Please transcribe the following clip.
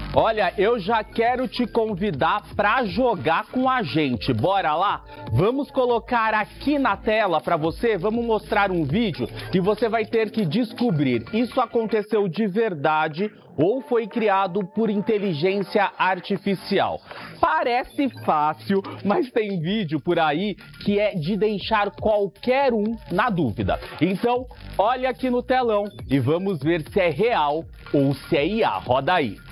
Olha, eu já quero te convidar para jogar com a gente. Bora lá? Vamos colocar aqui na tela para você, vamos mostrar um vídeo e você vai ter que descobrir isso aconteceu de verdade ou foi criado por inteligência artificial. Parece fácil, mas tem vídeo por aí que é de deixar qualquer um na dúvida. Então, olha aqui no telão e vamos ver se é real ou se é IA. Roda aí.